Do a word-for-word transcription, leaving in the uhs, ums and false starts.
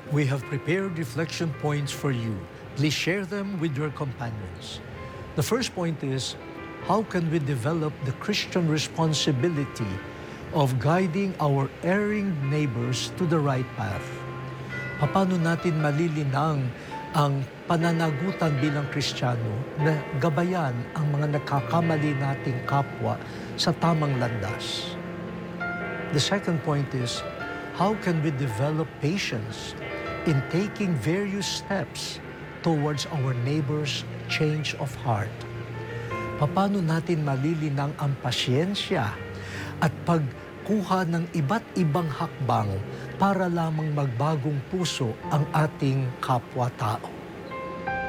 We have prepared reflection points for you. Please share them with your companions. The first point is, how can we develop the Christian responsibility of guiding our erring neighbors to the right path? Paano natin malilinang ang pananagutan bilang Kristiyano na gabayan ang mga nagkakamali nating kapwa sa tamang landas? The second point is, how can we develop patience in taking various steps towards our neighbor's change of heart? Paano natin malilinang ang pasyensya at pagkuha ng iba't ibang hakbang para lamang magbagong puso ang ating kapwa-tao?